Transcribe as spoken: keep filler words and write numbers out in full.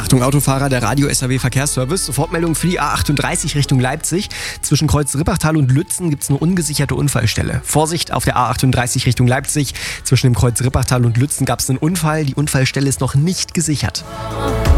Achtung Autofahrer, der Radio-S A W Verkehrsservice. Sofortmeldung für die A achtunddreißig Richtung Leipzig. Zwischen Kreuz Rippertal und Lützen gibt es eine ungesicherte Unfallstelle. Vorsicht auf der A achtunddreißig Richtung Leipzig. Zwischen dem Kreuz Rippertal und Lützen gab es einen Unfall. Die Unfallstelle ist noch nicht gesichert.